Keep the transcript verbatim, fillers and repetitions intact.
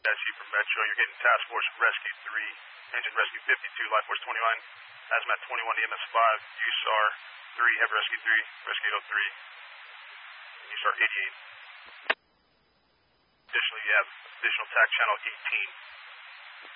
That's you from Metro. You're getting Task Force Rescue three, Engine Rescue fifty-two, Life Force twenty-one, Hazmat twenty-one, E M S five, U S A R three, Heavy Rescue three, Rescue eight oh three, and U S A R eighty-eight. Additionally, you have additional T A C Channel eighteen.